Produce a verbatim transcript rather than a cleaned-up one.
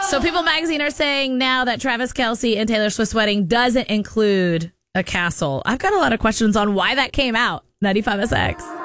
So People Magazine are saying now that Travis Kelce and Taylor Swift's wedding doesn't include a castle. I've got a lot of questions on why that came out. ninety-five S X.